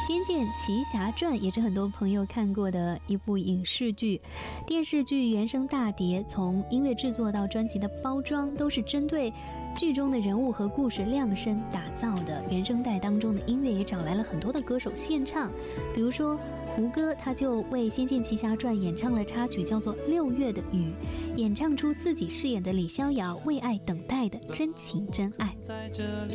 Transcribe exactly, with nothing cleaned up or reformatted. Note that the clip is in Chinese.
《仙剑奇侠传》也是很多朋友看过的一部影视剧。电视剧原声大碟从音乐制作到专辑的包装，都是针对剧中的人物和故事量身打造的。原声带当中的音乐也找来了很多的歌手献唱，比如说胡歌，他就为《仙剑奇侠传》演唱了插曲，叫做《六月的雨》，演唱出自己饰演的李逍遥为爱等待的真情真爱。